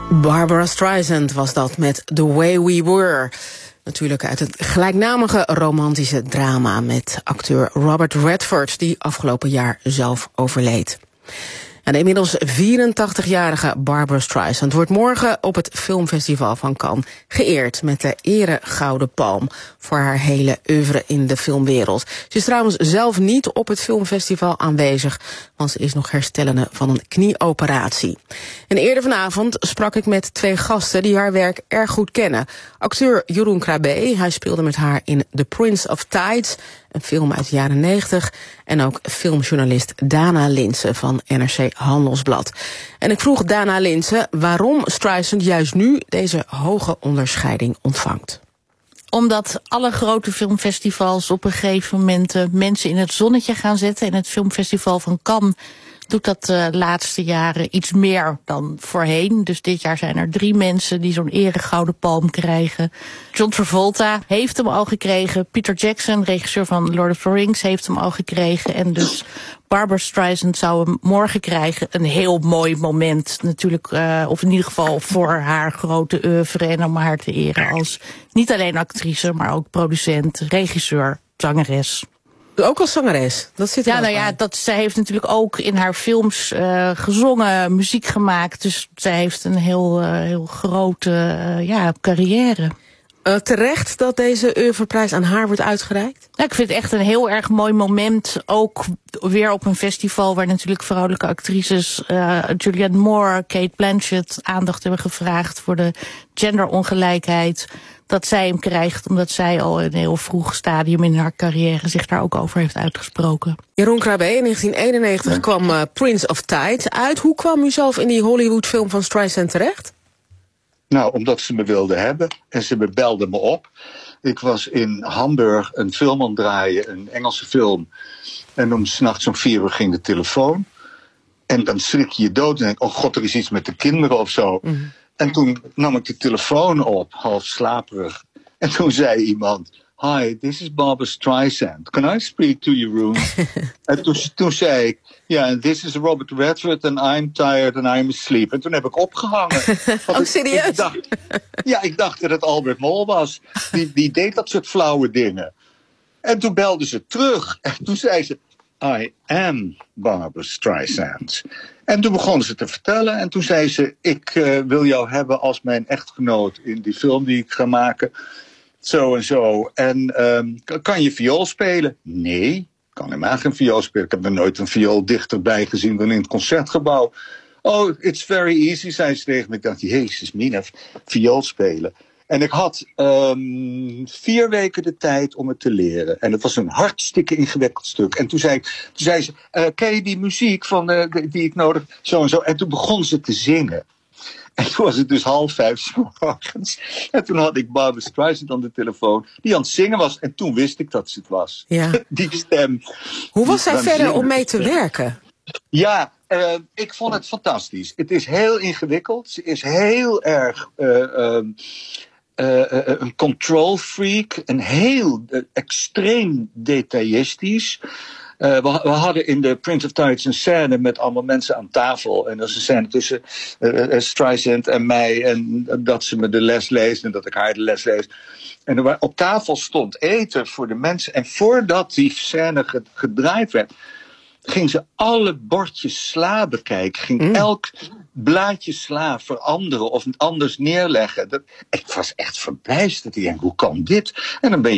Barbara Streisand was dat met The Way We Were. Natuurlijk uit het gelijknamige romantische drama met acteur Robert Redford, die afgelopen jaar zelf overleed. En de inmiddels 84-jarige Barbara Streisand wordt morgen op het filmfestival van Cannes geëerd met de Ere Gouden Palm voor haar hele oeuvre in de filmwereld. Ze is trouwens zelf niet op het filmfestival aanwezig, want ze is nog herstellende van een knieoperatie. En eerder vanavond sprak ik met twee gasten die haar werk erg goed kennen. Acteur Jeroen Krabbe, hij speelde met haar in The Prince of Tides, een film uit de jaren 90... en ook filmjournalist Dana Linsen van NRC Handelsblad. En ik vroeg Dana Linsen waarom Streisand juist nu deze hoge onderscheiding ontvangt. Omdat alle grote filmfestivals op een gegeven moment mensen in het zonnetje gaan zetten. En het filmfestival van Cannes doet dat de laatste jaren iets meer dan voorheen. Dus dit jaar zijn er 3 mensen die zo'n eregouden palm krijgen. John Travolta heeft hem al gekregen. Peter Jackson, regisseur van Lord of the Rings, heeft hem al gekregen. En dus Barbara Streisand zou hem morgen krijgen. Een heel mooi moment natuurlijk, of in ieder geval voor haar grote oeuvre. En om haar te eren als niet alleen actrice, maar ook producent, regisseur, zangeres. Ook als zangeres? Dat zit er zij heeft natuurlijk ook in haar films gezongen, muziek gemaakt. Dus zij heeft een heel grote carrière. Terecht dat deze oeuvreprijs aan haar wordt uitgereikt? Ja, ik vind het echt een heel erg mooi moment. Ook weer op een festival waar natuurlijk vrouwelijke actrices Julianne Moore, Cate Blanchett aandacht hebben gevraagd voor de genderongelijkheid. Dat zij hem krijgt omdat zij al in een heel vroeg stadium in haar carrière zich daar ook over heeft uitgesproken. Jeroen Krabbe, in 1991 kwam Prince of Tides uit. Hoe kwam u zelf in die Hollywoodfilm van Streisand terecht? Nou, omdat ze me wilden hebben en ze belden me op. Ik was in Hamburg een film aan het draaien, een Engelse film. En om 's nachts om 4 uur ging de telefoon. En dan schrik je je dood en denk, oh god, er is iets met de kinderen of zo. Mm-hmm. En toen nam ik de telefoon op, half slaperig. En toen zei iemand, hi, this is Barbara Streisand. Can I speak to you, Jeroen? En toen zei ik, yeah, this is Robert Redford and I'm tired and I'm asleep. En toen heb ik opgehangen. Oh, serieus? Ik dacht dat het Albert Mol was. Die deed dat soort flauwe dingen. En toen belde ze terug. En toen zei ze, I am Barbara Streisand. En toen begonnen ze te vertellen. En toen zei ze, ik wil jou hebben als mijn echtgenoot in die film die ik ga maken. Zo en zo. En kan je viool spelen? Nee, ik kan helemaal geen viool spelen. Ik heb er nooit een viool dichterbij gezien dan in het Concertgebouw. Oh, it's very easy, zei ze tegen me. Ik dacht, jezus mina, viool spelen. En ik had 4 weken de tijd om het te leren. En het was een hartstikke ingewikkeld stuk. En toen zei ze, ken je die muziek van die ik nodig, zo en zo. En toen begon ze te zingen. En toen was het dus 4:30 's morgens. En toen had ik Barbara Streisand aan de telefoon, die aan het zingen was. En toen wist ik dat ze het was. Ja. Die stem. Hoe was zij verder om mee te werken? Ja, ik vond het fantastisch. Het is heel ingewikkeld. Ze is heel erg een control freak. Een heel extreem detailistisch. We hadden in de Prince of Tides een scène met allemaal mensen aan tafel. En dat is een scène tussen Streisand en mij. En dat ze me de les leest en dat ik haar de les lees. En op tafel stond eten voor de mensen. En voordat die scène gedraaid werd, ging ze alle bordjes sla bekijken. Ging elk blaadje sla veranderen of anders neerleggen. Ik was echt verbijsterd. Ik denk, hoe kan dit? En dan ben je